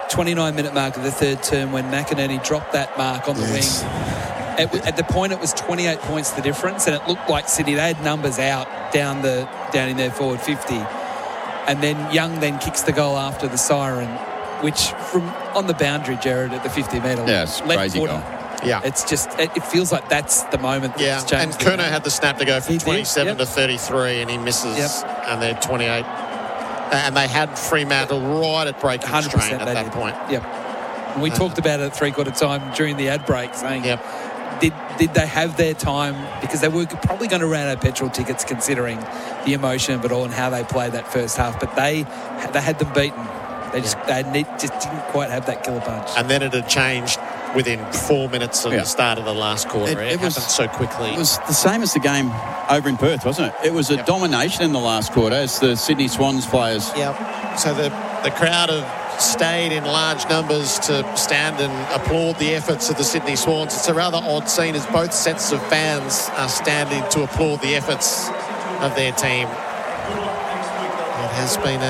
29-minute mark of the third term when McInerney dropped that mark on the wing. At the point, it was 28 points the difference, and it looked like Sydney, they had numbers out down in their forward 50. And then Young then kicks the goal after the siren, which from on the boundary, Jared, at the 50-metre. Yeah, it's crazy goal. Yeah. It's just, it feels like that's the moment that's changed. And Curnow had the snap to go from 27 to 33, and he misses, and they're 28. And they had Fremantle right at breaking strain at that point. Yep. And we talked about it at three-quarter time during the ad break, saying, did they have their time? Because they were probably going to run out of petrol tickets considering the emotion of it all and how they played that first half. But they had them beaten. They just didn't quite have that killer punch. And then it had changed within 4 minutes of the start of the last quarter. It happened so quickly. It was the same as the game over in Perth, wasn't it? It was a domination in the last quarter as the Sydney Swans players. Yep. So the crowd have stayed in large numbers to stand and applaud the efforts of the Sydney Swans. It's a rather odd scene as both sets of fans are standing to applaud the efforts of their team. It has been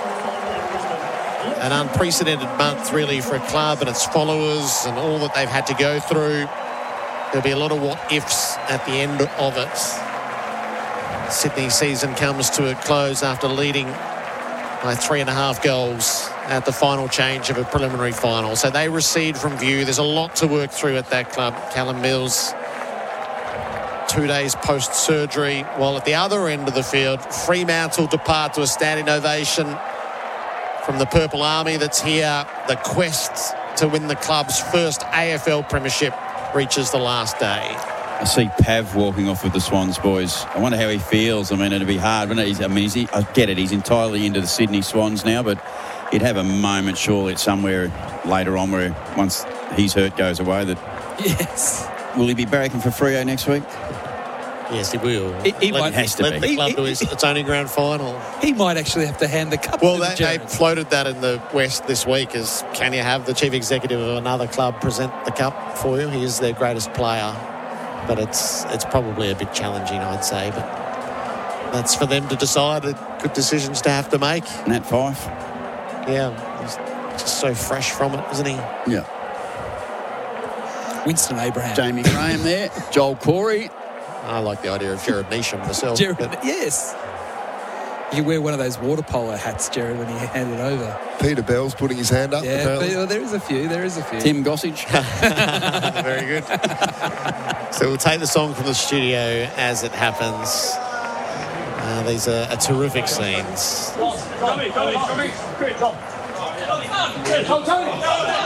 an unprecedented month, really, for a club and its followers and all that they've had to go through. There'll be a lot of what-ifs at the end of it. Sydney's season comes to a close after leading by 3.5 goals at the final change of a preliminary final. So they recede from view. There's a lot to work through at that club. Callum Mills, 2 days post-surgery, while at the other end of the field, Fremantle depart to a standing ovation from the Purple Army that's here. The quest to win the club's first AFL premiership reaches the last day. I see Pav walking off with the Swans boys. I wonder how he feels. I mean, it'd be hard, wouldn't it? I get it. He's entirely into the Sydney Swans now, but he'd have a moment surely at somewhere later on where once his hurt goes away that... Yes. Will he be barracking for Freo next week? Yes, he will. He might has to led be. the club to its only grand final. He might actually have to hand the cup Well, to they floated that in the West this week as, can you have the chief executive of another club present the cup for you? He is their greatest player. But it's probably a bit challenging, I'd say. But that's for them to decide. Good decisions to have to make. Nat Fyfe. Yeah, he's just so fresh from it, isn't he? Yeah. Winston Abraham. Jamie Graham there. Joel Corey. I like the idea of Jared Neesham myself. Yes. You wear one of those water polo hats, Jared, when you hand it over. Peter Bell's putting his hand up. Yeah, there is a few. Tim Gossage. Very good. So we'll take the song from the studio as it happens. These are terrific scenes.